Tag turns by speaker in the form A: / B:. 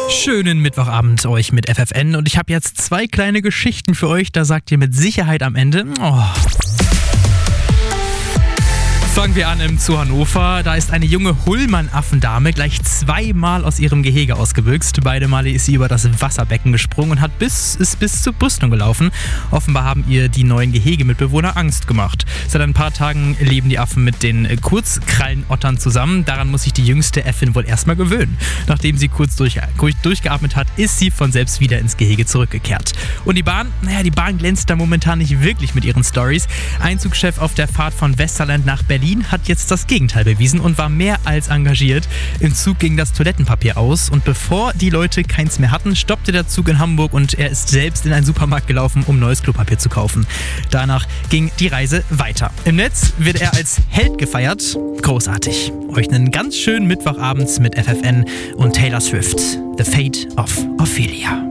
A: Schönen Mittwochabend euch mit FFN und ich habe jetzt 2 kleine Geschichten für euch, da sagt ihr mit Sicherheit am Ende, oh. Fangen wir an im Zoo Hannover. Da ist eine junge Hullmann-Affendame gleich 2-mal aus ihrem Gehege ausgebüxt. Beide Male ist sie über das Wasserbecken gesprungen und ist bis zur Brüstung gelaufen. Offenbar haben ihr die neuen Gehegemitbewohner Angst gemacht. Seit ein paar Tagen leben die Affen mit den Kurzkrallenottern zusammen. Daran muss sich die jüngste Äffin wohl erstmal gewöhnen. Nachdem sie kurz durchgeatmet hat, ist sie von selbst wieder ins Gehege zurückgekehrt. Und die Bahn? Die Bahn glänzt da momentan nicht wirklich mit ihren Storys. Einzugschef auf der Fahrt von Westerland nach Berlin hat jetzt das Gegenteil bewiesen und war mehr als engagiert. Im Zug ging das Toilettenpapier aus und bevor die Leute keins mehr hatten, stoppte der Zug in Hamburg und er ist selbst in einen Supermarkt gelaufen, um neues Klopapier zu kaufen. Danach ging die Reise weiter. Im Netz wird er als Held gefeiert. Großartig. Euch einen ganz schönen Mittwochabend mit FFN und Taylor Swift. The Fate of Ophelia.